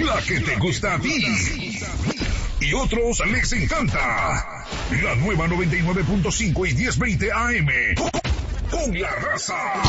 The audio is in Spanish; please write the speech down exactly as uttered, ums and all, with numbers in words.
la que te gusta a ti y otros les encanta. La nueva noventa y nueve punto cinco y diez veinte A M con La Raza.